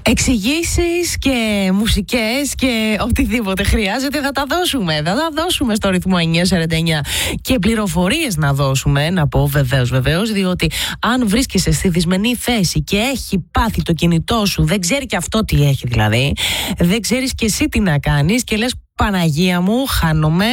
Εξηγήσεις και μουσικές και οτιδήποτε χρειάζεται θα τα δώσουμε. Θα τα δώσουμε στο ρυθμό 949 και πληροφορίες να δώσουμε, να πω βεβαίως, διότι αν βρίσκεσαι στη δυσμενή θέση και έχει πάθει το κινητό σου, δεν ξέρει και αυτό τι έχει δηλαδή, δεν ξέρεις και εσύ τι να κάνεις και λες Παναγία μου, χάνομαι,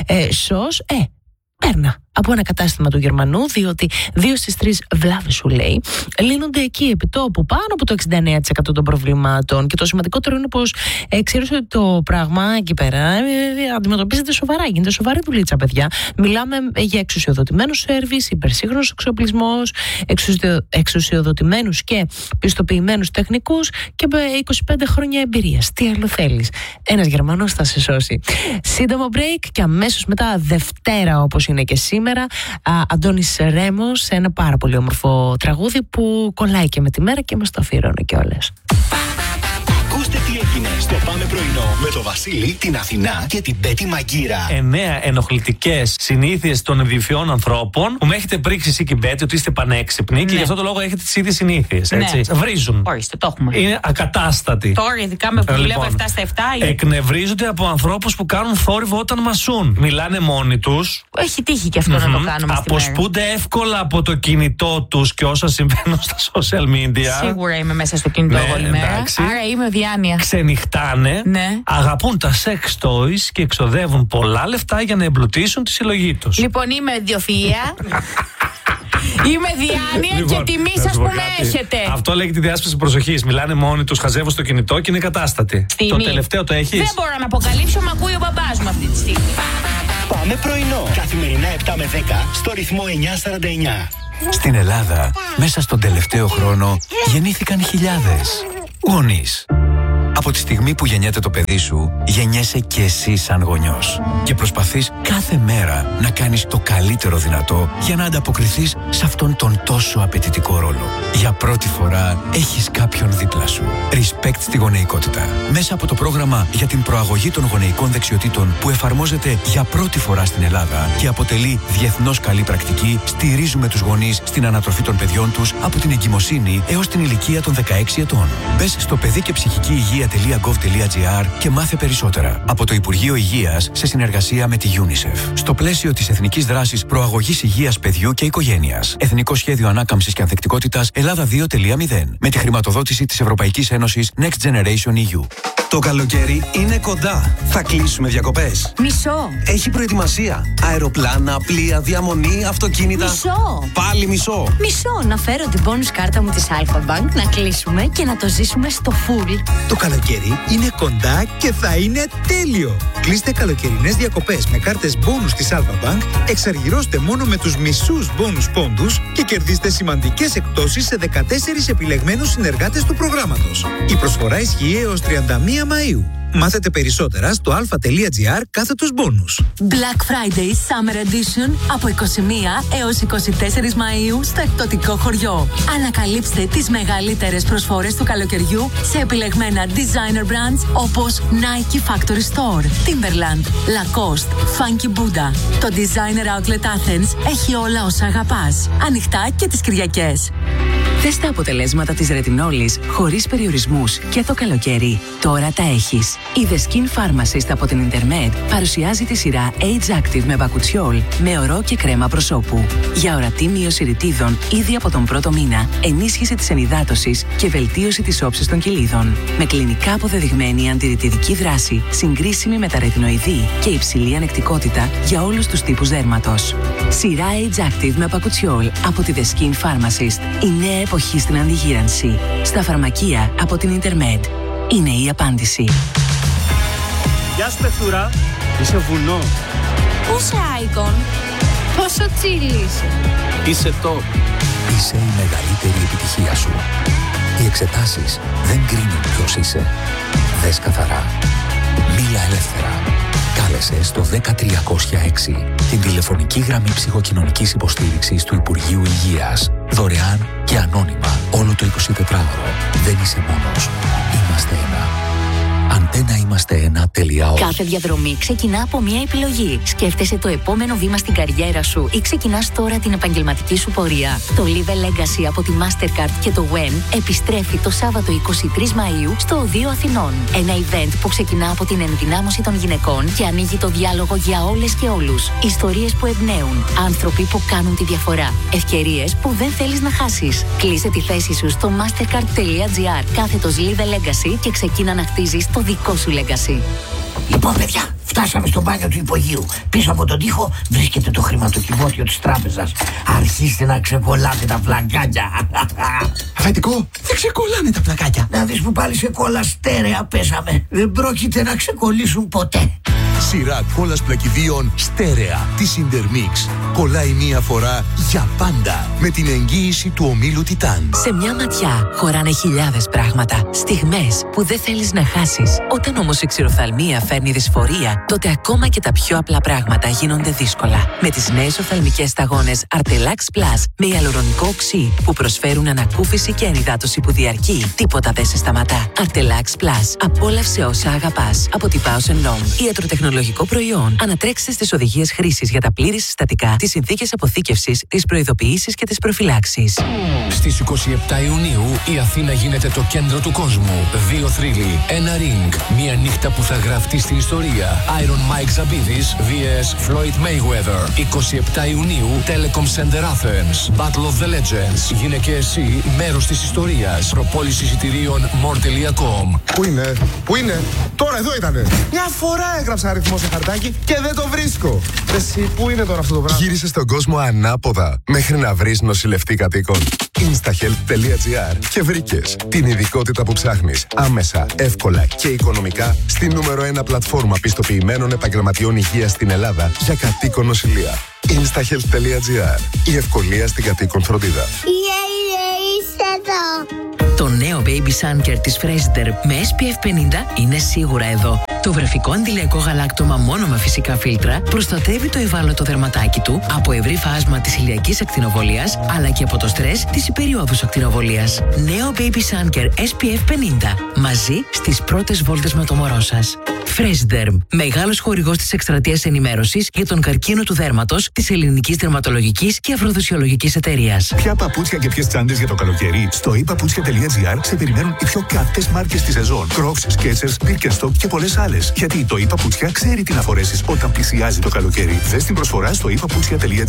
παίρνα από ένα κατάστημα του Γερμανού, διότι 2 στις 3 βλάβες, σου λέει, λύνονται εκεί επί τόπου, πάνω από το 69% των προβλημάτων. Και το σημαντικότερο είναι πως ξέρεις ότι το πράγμα εκεί πέρα αντιμετωπίζεται σοβαρά. Γίνεται σοβαρή δουλίτσα, παιδιά. Μιλάμε για εξουσιοδοτημένους σέρβις, υπερσύγχρονος εξοπλισμός, εξουσιοδοτημένους και πιστοποιημένους τεχνικούς και 25 χρόνια εμπειρίας. Τι άλλο θέλεις? Ένας Γερμανός θα σε σώσει. Σύντομο break και αμέσως μετά Δευτέρα, όπως είναι και σήμερα, Αντώνης Ρέμος σε ένα πάρα πολύ όμορφο τραγούδι που κολλάει και με τη μέρα και μας το αφιερώνω κιόλας. Ακούστε τι έγινε στο Πάμε Πρωινό με τον Βασίλη, την Αθηνά και την Πέτη Μαγκύρα. 9 ενοχλητικές συνήθειες των ευδιοφυών ανθρώπων που με έχετε πρίξει εσύ και η Πέτη ότι είστε πανέξυπνοι και γι' αυτό το λόγο έχετε τις ίδιες συνήθειες. Έτσι. Βρίζουν. Ορίστε, το έχουμε. Είναι ακατάστατοι. Τώρα, ειδικά με που δουλεύω 7 στα 7. Εκνευρίζονται από ανθρώπους που κάνουν θόρυβο όταν μασούν. Μιλάνε μόνοι τους. Έχει τύχει και αυτό να το κάνουμε. Αποσπούνται εύκολα από το κινητό τους και όσα συμβαίνουν στα social media. Σίγουρα είμαι μέσα στο κινητό όλη μέρα. Άρα είμαι διάνοια. Ξενυχτάνε, αγαπούν τα sex toys και εξοδεύουν πολλά λεφτά για να εμπλουτίσουν τη συλλογή τους. Λοιπόν, είμαι ιδιοφυΐα. Είμαι διάνοια και τιμή σας που με έχετε. Αυτό λέγει τη διάσπαση προσοχής. Μιλάνε μόνοι τους, χαζεύουν στο κινητό και είναι κατάστατοι. Το τελευταίο το έχεις? Δεν μπορώ να αποκαλύψω, μα ακούει ο μπαμπάς μου αυτή τη στιγμή. Πάμε πρωινό. Καθημερινά 7 με 10 στο ρυθμό 949. Στην Ελλάδα, μέσα στον τελευταίο χρόνο, γεννήθηκαν χιλιάδες γονείς. Από τη στιγμή που γεννιέται το παιδί σου, γεννιέσαι και εσύ σαν γονιός. Και προσπαθείς κάθε μέρα να κάνεις το καλύτερο δυνατό για να ανταποκριθείς σε αυτόν τον τόσο απαιτητικό ρόλο. Για πρώτη φορά έχεις κάποιον δίπλα σου. Respect στη γονεϊκότητα. Μέσα από το πρόγραμμα για την προαγωγή των γονεϊκών δεξιοτήτων που εφαρμόζεται για πρώτη φορά στην Ελλάδα και αποτελεί διεθνώς καλή πρακτική, στηρίζουμε τους γονείς στην ανατροφή των παιδιών τους από την εγκυμοσύνη έως την ηλικία των 16 ετών. Μπες στο παιδί και ψυχική υγεία.gov.gr και μάθε περισσότερα. Από το Υπουργείο Υγείας σε συνεργασία με τη UNICEF. Στο πλαίσιο της Εθνικής Δράσης Προαγωγής Υγείας Παιδιού και Οικογένειας. Εθνικό Σχέδιο Ανάκαμψης και Ανθεκτικότητας Ελλάδα 2.0. Με τη χρηματοδότηση της Ευρωπαϊκής Ένωσης Next Generation EU. Το καλοκαίρι είναι κοντά. Θα κλείσουμε διακοπές. Μισό. Έχει προετοιμασία. Αεροπλάνα, πλοία, διαμονή, αυτοκίνητα. Μισό. Πάλι μισό. Μισό. Να φέρω την bonus κάρτα μου της Alpha Bank, να κλείσουμε και να το ζήσουμε στο full. Το καλοκαίρι είναι κοντά και θα είναι τέλειο. Κλείστε καλοκαιρινές διακοπές με κάρτες bonus της Alpha Bank, εξαργυρώστε μόνο με τους μισούς bonus πόντους και κερδίστε σημαντικές εκπτώσεις σε 14 επιλεγμένους συνεργάτες του προγράμματος. Η προσφορά ισχύει έως 31 Μαΐου. Μάθετε περισσότερα στο alpha.gr/bonus. Black Friday Summer Edition από 21 έως 24 Μαΐου στο εκπτωτικό χωριό. Ανακαλύψτε τις μεγαλύτερες προσφορές του καλοκαιριού σε επιλεγμένα designer brands όπως Nike Factory Store, Timberland, Lacoste, Funky Buddha. Το Designer Outlet Athens έχει όλα όσα αγαπάς. Ανοιχτά και τις Κυριακές. Δες τα αποτελέσματα της ρετινόλης χωρίς περιορισμούς και το καλοκαίρι. Τώρα τα έχεις. Η The Skin Pharmacist από την Intermed παρουσιάζει τη σειρά Age Active με μπακουτσιόλ με ορό και κρέμα προσώπου. Για ορατή μείωση ρητίδων ήδη από τον πρώτο μήνα, ενίσχυση της ενυδάτωσης και βελτίωση της όψης των κοιλίδων. Με κλινικά αποδεδειγμένη αντιρρητιδική δράση, συγκρίσιμη με τα ρετινοειδή και υψηλή ανεκτικότητα για όλους τους τύπους δέρματος. Σειρά Age Active με μπακουτσιόλ από τη The Skin Pharmacist. Η νέα εποχή στην αντιγύρανση. Στα φαρμακεία από την Intermed. Είναι η απάντηση. Γεια σου Πεθούρα, είσαι βουνό. Πόσο άικον. Πόσο τσίλι είσαι. Είσαι top. Είσαι η μεγαλύτερη επιτυχία σου. Οι εξετάσεις δεν κρίνουν ποιος είσαι. Δες καθαρά. Μίλα ελεύθερα. Κάλεσε στο 10306 την τηλεφωνική γραμμή ψυχοκοινωνικής υποστήριξης του Υπουργείου Υγείας. Δωρεάν και ανώνυμα όλο το 24ωρο. Δεν είσαι μόνος. Είμαστε ένα. Antenaimastena.org. Κάθε διαδρομή ξεκινά από μια επιλογή. Σκέφτεσαι το επόμενο βήμα στην καριέρα σου ή ξεκινάς τώρα την επαγγελματική σου πορεία. Το Live a Legacy από τη Mastercard και το WEN επιστρέφει το Σάββατο 23 Μαΐου στο Οδείο Αθηνών. Ένα event που ξεκινά από την ενδυνάμωση των γυναικών και ανοίγει το διάλογο για όλες και όλους. Ιστορίες που εμπνέουν. Άνθρωποι που κάνουν τη διαφορά. Ευκαιρίες που δεν θέλεις να χάσεις. Κλείσε τη θέση σου στο mastercard.gr /Live a Legacy και ξεκίνα να χτίζεις το δικό σου legacy. Λοιπόν, παιδιά, φτάσαμε στο μπάνιο του υπογείου. Πίσω από τον τοίχο βρίσκεται το χρηματοκιβώτιο της τράπεζας. Αρχίστε να ξεκολλάτε τα πλακάκια. Αφεντικό, δεν ξεκολλάνε τα πλακάκια. Να δεις που πάλι σε κόλλα στέρεα πέσαμε. Δεν πρόκειται να ξεκολλήσουν ποτέ. Σειρά κόλλας πλακιδίων στέρεα της Intermix. Κολλάει μία φορά για πάντα με την εγγύηση του ομίλου Τιτάν. Σε μια ματιά χωράνε χιλιάδες πράγματα. Στιγμές που δεν θέλεις να χάσεις. Όταν όμως η ξηροφθαλμία φέρνει δυσφορία, τότε ακόμα και τα πιο απλά πράγματα γίνονται δύσκολα. Με τις νέες οφθαλμικές σταγόνες Artelax Plus με ιαλουρονικό οξύ που προσφέρουν ανακούφιση και ενυδάτωση που διαρκεί, τίποτα δεν σε σταματά. Artelax Plus. Απόλαυσε όσα αγαπάς. Από τη Bausch & Lomb. Ιατροτεχνολογικό προϊόν. Ανατρέξτε στις οδηγίες χρήσης για τα πλήρη συστατικά, τις συνθήκες αποθήκευσης, τις προειδοποιήσεις και τις προφυλάξεις. Στις 27 Ιουνίου η Αθήνα γίνεται το κέντρο του κόσμου. 2 θρύλοι, ένα ring, μια νύχτα που θα γραφτεί στην ιστορία. Iron Mike Zabidis vs Floyd Mayweather. 27 Ιουνίου Telecom Center Athens. Battle of the Legends. Γίνε και εσύ μέρος της ιστορίας. Προπόληση εισιτηρίων more.com. Πού είναι, τώρα εδώ ήτανε. Μια φορά έγραψα αριθμό σε χαρτάκι και δεν το βρίσκω. Εσύ, πού είναι τώρα αυτό το πράγμα. Γύρισε στον κόσμο ανάποδα μέχρι να βρεις νοσηλευτή κατοίκον. Instahealth.gr και βρήκες την ειδικότητα που ψάχνεις άμεσα, εύκολα και οικονομικά στη νούμερο 1 πλατφόρμα πιστοποιημένων επαγγελματιών υγείας στην Ελλάδα για κατοίκον νοσηλεία. Instahealth.gr. Η ευκολία στην κατοίκον φροντίδα. Είσαι εδώ. Το νέο Baby Sun Care της Fraser με SPF 50 είναι σίγουρα εδώ. Το βρεφικό αντιλιακό γαλάκτωμα μόνο με φυσικά φίλτρα προστατεύει το ευάλωτο δερματάκι του από ευρύ φάσμα της ηλιακής ακτινοβολίας αλλά και από το στρες της υπεριόδους ακτινοβολίας. Νέο Baby Sun Care SPF 50. Μαζί στις πρώτες βόλτες με το μωρό σας. Freshderm. Μεγάλος χορηγός της εκστρατείας ενημέρωσης για τον καρκίνο του δέρματος της Ελληνικής Δερματολογικής και Αφροδοσιολογικής Εταιρείας. Ποια παπούτσια και ποιες τσάντες για το καλοκαίρι? Στο epaputsια.gr σε περιμένουν οι πιο καυτές μάρκες της σεζόν. Crocs, Skechers, Birkenstock και πολλές άλλες. Γιατί το ePaputsια ξέρει τι να φορέσεις όταν πλησιάζει το καλοκαίρι. Δες την προσφορά στο epaputsya.gr.